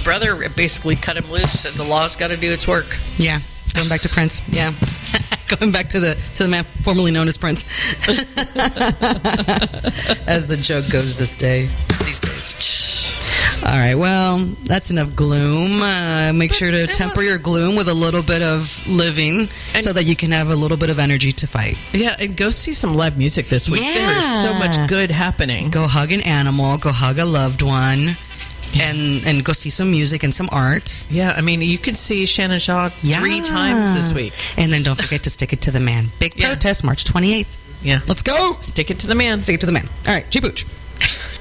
brother basically cut him loose, and the law's got to do its work. Yeah. Going back to Prince. Yeah. Going back to the man formerly known as Prince. As the joke goes these days. All right, well, that's enough gloom. Make sure to temper your gloom with a little bit of living so that you can have a little bit of energy to fight. Yeah, and go see some live music this week. Yeah. There's so much good happening. Go hug an animal. Go hug a loved one. And go see some music and some art. Yeah, I mean, you can see Shannon Shaw 3 times this week. And then don't forget to stick it to the man. Big protest, March 28th. Yeah. Let's go. Stick it to the man. Stick it to the man. All right, G-Booch.